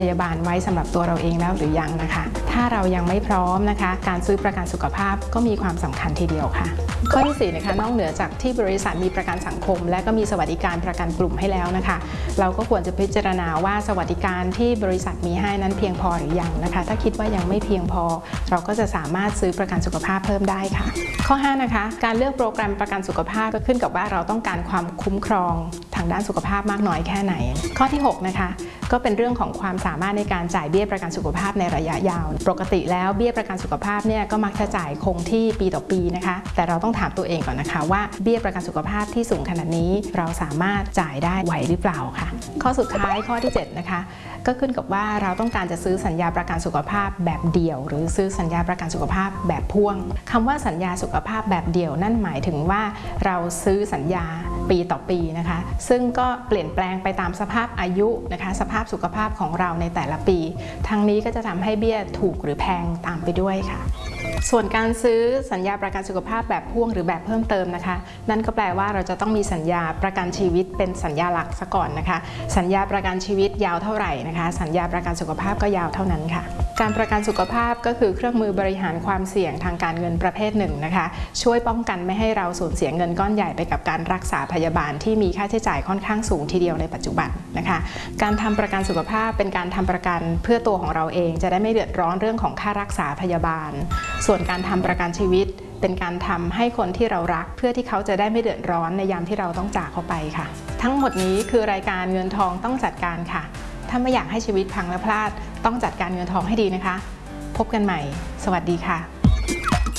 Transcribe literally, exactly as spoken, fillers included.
พยาบาลไว้สำหรับตัวเราเองแล้วหรือยังนะคะถ้าเรายังไม่พร้อมนะคะการซื้อประกันสุขภาพก็มีความสำคัญทีเดียวค่ะข้อที่สี่นะคะนอกเหนือจากที่บริษัทมีประกันสังคมและก็มีสวัสดิการประกันกลุ่มให้แล้วนะคะเราก็ควรจะพิจารณาว่าสวัสดิการที่บริษัทมีให้นั้นเพียงพอหรือยังนะคะถ้าคิดว่ายังไม่เพียงพอเราก็จะสามารถซื้อประกันสุขภาพเพิ่มได้ค่ะข้อห้านะคะการเลือกโปรแกรมประกันสุขภาพก็ขึ้นกับว่าเราต้องการความคุ้มครองทางด้านสุขภาพมากน้อยแค่ไหนข้อที่หกนะคะก็เป็นเรื่องของความสามารถในการจ่ายเบี้ยประกันสุขภาพในระยะยาวปกติแล้วเบี้ยประกันสุขภาพเนี่ยก็มักจะจ่ายคงที่ปีต่อปีนะคะแต่เราต้องถามตัวเองก่อนนะคะว่าเบี้ยประกันสุขภาพที่สูงขนาดนี้เราสามารถจ่ายได้ไหวหรือเปล่าค่ะข้อสุดท้ายข้อที่เจ็ดนะคะก็ขึ้นกับว่าเราต้องการจะซื้อสัญญาประกันสุขภาพแบบเดี่ยวหรือซื้อสัญญาประกันสุขภาพแบบพ่วงคำว่าสัญญาสุขภาพแบบเดี่ยวนั่นหมายถึงว่าเราซื้อสัญญาปีต่อปีนะคะซึ่งก็เปลี่ยนแปลงไปตามสภาพอายุนะคะสภาพสุขภาพของเราในแต่ละปีทั้งนี้ก็จะทำให้เบี้ยถูกหรือแพงตามไปด้วยค่ะส่วนการซื้อสัญญาประกันสุขภาพแบบพ่วงหรือแบบเพิ่มเติมนะคะนั่นก็แปลว่าเราจะต้องมีสัญญาประกันชีวิตเป็นสัญญาหลักซะก่อนนะคะสัญญาประกันชีวิตยาวเท่าไหร่นะคะสัญญาประกันสุขภาพก็ยาวเท่านั้นค่ะการประกันสุขภาพก็คือเครื่องมือบริหารความเสี่ยงทางการเงินประเภทหนึ่งนะคะช่วยป้องกันไม่ให้เราสูญเสียเงินก้อนใหญ่ไปกับการรักษาพยาบาลที่มีค่าใช้จ่ายค่อนข้างสูงทีเดียวในปัจจุบันนะคะการทำประกันสุขภาพเป็นการทำประกันเพื่อตัวของเราเองจะได้ไม่เดือดร้อนเรื่องของค่ารักษาพยาบาลส่วนการทำประกันชีวิตเป็นการทำให้คนที่เรารักเพื่อที่เขาจะได้ไม่เดือดร้อนในยามที่เราต้องจากเขาไปค่ะทั้งหมดนี้คือรายการเงินทองต้องจัดการค่ะถ้าไม่อยากให้ชีวิตพังและพลาดต้องจัดการเงินทองให้ดีนะคะพบกันใหม่สวัสดีค่ะ